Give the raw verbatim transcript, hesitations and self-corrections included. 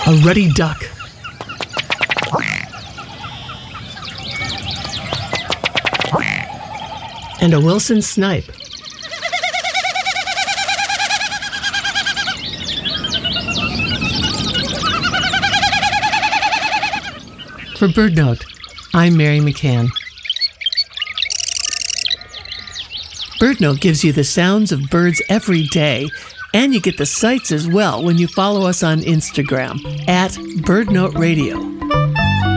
a ruddy duck, and a Wilson snipe. For BirdNote, I'm Mary McCann. BirdNote gives you the sounds of birds every day, and you get the sights as well when you follow us on Instagram at BirdNote Radio.